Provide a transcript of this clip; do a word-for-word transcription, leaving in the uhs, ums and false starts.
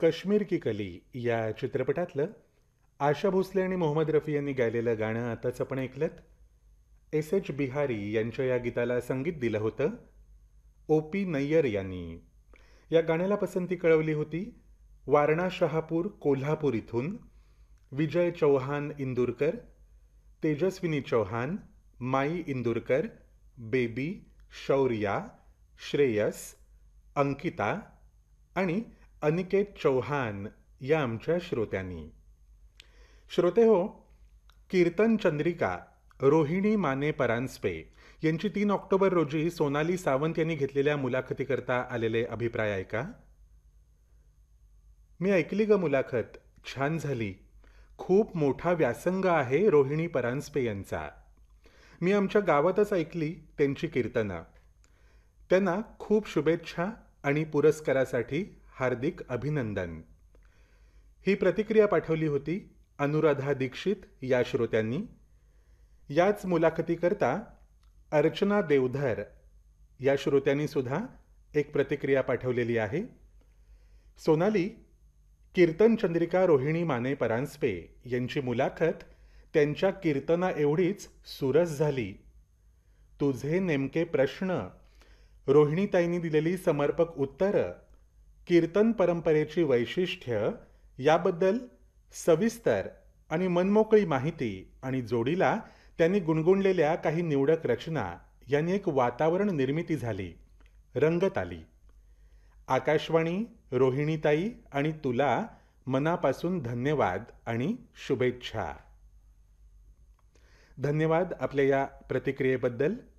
कश्मीर की कली या चित्रपटातलं आशा भोसले आणि मोहम्मद रफी यांनी गायलेलं गाणं आताच आपण ऐकलंत. एस एच बिहारी यांच्या या गीताला संगीत दिलं होतं ओ पी नय्यर यांनी. या गाण्याला पसंती कळवली होती वारणा शहापूर कोल्हापूर इथून विजय चौहान इंदुरकर, तेजस्विनी चौहान, माई इंदुरकर, बेबी, शौर्या, श्रेयस, अंकिता आणि अनिकेत चौहान या आमच्या श्रोत्यांनी. श्रोते हो, कीर्तन चंद्रिका रोहिणी माने परांजपे यांची तीन ऑक्टोबर रोजी सोनाली सावंत यांनी घेतलेल्या मुलाखतीकरता आलेले अभिप्राय ऐका. मी ऐकली ग मुलाखत, छान झाली. खूप मोठा व्यासंग आहे रोहिणी परांजपे यांचा. मी आमच्या गावातच ऐकली त्यांची कीर्तनं. त्यांना खूप शुभेच्छा आणि पुरस्कारासाठी हार्दिक अभिनंदन. ही प्रतिक्रिया पाठवली होती अनुराधा दीक्षित या श्रोत्यांनी. याच मुलाखतीकरता अर्चना देवधर या श्रोत्यांनी सुद्धा एक प्रतिक्रिया पाठवलेली आहे. सोनाली, कीर्तन चंद्रिका रोहिणी माने परांजपे यांची मुलाखत त्यांच्या कीर्तना एवढीच सुरस झाली. तुझे नेमके प्रश्न, रोहिणीताईंनी दिलेली समर्पक उत्तरं, कीर्तन परंपरेची वैशिष्ट्य याबद्दल सविस्तर आणि मनमोकळी माहिती आणि जोडीला त्यांनी गुणगुणलेल्या काही निवडक रचना यांनी एक वातावरण निर्मिती झाली, रंगत आली. आकाशवाणी, रोहिणीताई आणि तुला मनापासून धन्यवाद आणि शुभेच्छा. धन्यवाद आपल्या या प्रतिक्रियेबद्दल.